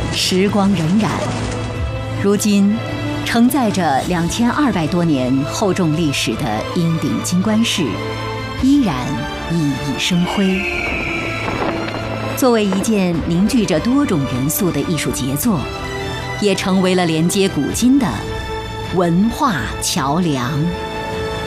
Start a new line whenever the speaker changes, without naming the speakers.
时光荏苒，如今承载着2200多年厚重历史的鹰顶金冠式，依然熠熠生辉。作为一件凝聚着多种元素的艺术杰作，也成为了连接古今的文化桥梁。